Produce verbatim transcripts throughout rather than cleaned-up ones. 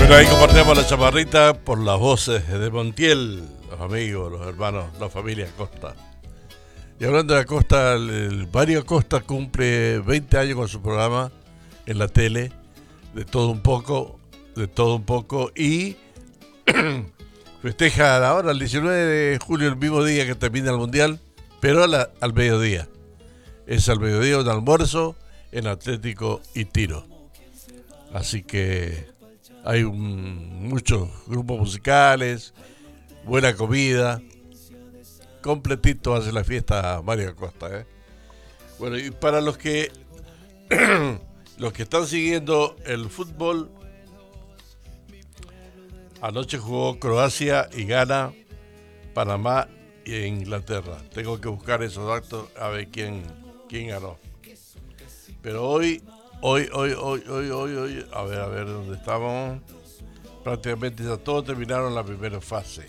Bueno, ahí compartimos la chaparrita por las voces de Montiel, los amigos, los hermanos, la familia Acosta. Y hablando de Acosta, el, el Mario Acosta cumple veinte años con su programa en la tele, de todo un poco, de todo un poco, y festeja ahora el diecinueve de julio, el mismo día que termina el Mundial, pero a la, al mediodía. Es al mediodía un almuerzo en Atlético y Tiro. Así que hay un, muchos grupos musicales, buena comida, completito hace la fiesta Mario Acosta, ¿eh? Bueno, y para los que los que están siguiendo el fútbol, anoche jugó Croacia y gana Panamá e Inglaterra. Tengo que buscar esos datos a ver quién, quién ganó. Pero hoy, hoy, hoy, hoy, hoy, hoy, hoy, a ver, a ver dónde estamos. Prácticamente ya todos terminaron la primera fase.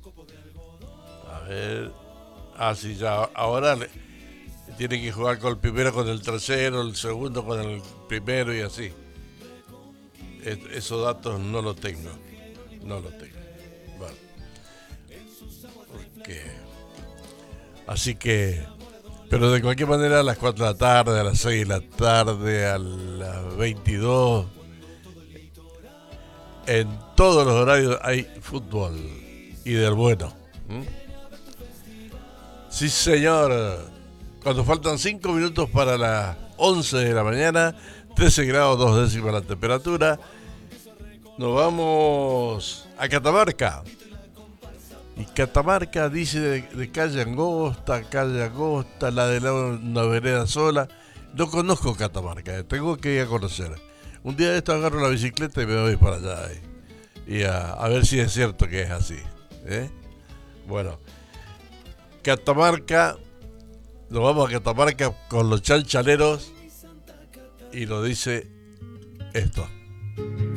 A ver. Ah, sí, ya. Ahora le, tienen que jugar con el primero, con el tercero, el segundo con el primero y así. Es, esos datos no los tengo. No los tengo. Bueno. Porque... Así que... Pero de cualquier manera a las cuatro de la tarde, a las seis de la tarde, a las veintidós, en todos los horarios hay fútbol y del bueno. ¿Mm? Sí, señor. Cuando faltan cinco minutos para las once de la mañana, trece grados dos décimas la temperatura, nos vamos a Catamarca. Y Catamarca dice de, de calle angosta, calle angosta, la de la, una vereda sola. No conozco Catamarca, tengo que ir a conocer. Un día de esto agarro la bicicleta y me voy para allá. Eh. Y a, a ver si es cierto que es así. ¿eh? Bueno, Catamarca, nos vamos a Catamarca con los chalchaleros y nos dice esto.